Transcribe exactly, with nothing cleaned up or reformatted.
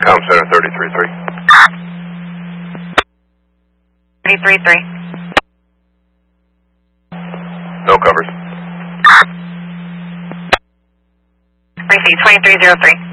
Com Center thirty-three three. thirty-three three. No covers. Receive twenty-three zero three.